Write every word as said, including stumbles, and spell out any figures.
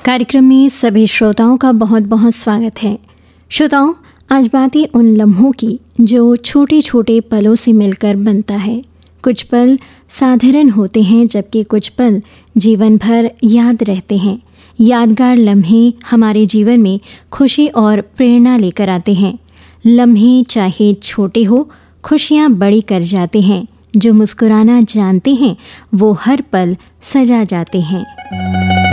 कार्यक्रम में सभी श्रोताओं का बहुत बहुत स्वागत है। श्रोताओं, आज बातें उन लम्हों की जो छोटे छोटे पलों से मिलकर बनता है। कुछ पल साधारण होते हैं जबकि कुछ पल जीवन भर याद रहते हैं। यादगार लम्हे हमारे जीवन में खुशी और प्रेरणा लेकर आते हैं। लम्हे चाहे छोटे हो, खुशियाँ बड़ी कर जाते हैं। जो मुस्कुराना जानते हैं वो हर पल सजा जाते हैं।